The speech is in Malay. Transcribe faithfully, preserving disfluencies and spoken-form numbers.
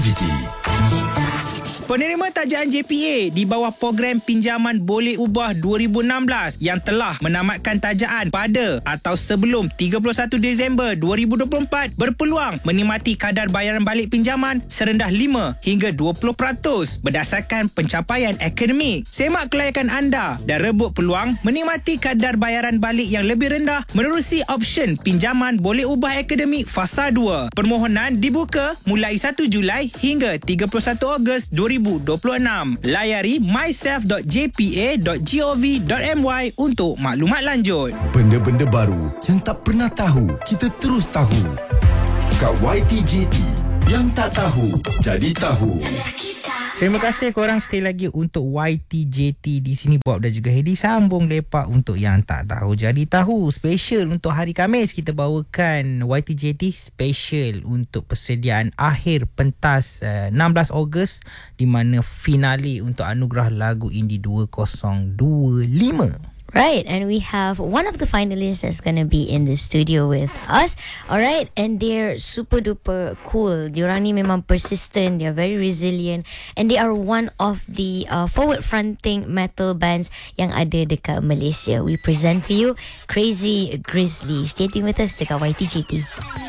Penerima tajaan J P A di bawah program pinjaman boleh ubah dua ribu enam belas yang telah menamatkan tajaan pada atau sebelum tiga puluh satu Disember dua ribu dua puluh empat berpeluang menikmati kadar bayaran balik pinjaman serendah lima hingga dua puluh peratus berdasarkan pencapaian akademik. Semak kelayakan anda dan rebut peluang menikmati kadar bayaran balik yang lebih rendah menerusi option pinjaman boleh ubah akademik fasa dua. Permohonan dibuka mulai satu Julai hingga tiga puluh satu Ogos dua ribu dua puluh enam. Layari myself dot j p a dot gov dot my untuk maklumat lanjut. Benda-benda baru yang tak pernah tahu, kita terus tahu. Kat Y T J T, yang tak tahu, jadi tahu. Terima kasih korang stay lagi untuk Y T J T di sini. Bob dan juga Hedi sambung lepak untuk yang tak tahu jadi tahu. Special untuk hari Khamis kita bawakan Y T J T special untuk persediaan akhir pentas uh, enam belas Ogos di mana finale untuk anugerah lagu indie dua ribu dua puluh lima. Right, and we have one of the finalists that's going to be in the studio with us. Alright, and they're super duper cool. Diorang ni memang persistent, they're very resilient, and they are one of the uh, forward fronting metal bands yang ada dekat Malaysia. We present to you Crazy Grizzly. Stay tuned with us dekat Y T J T.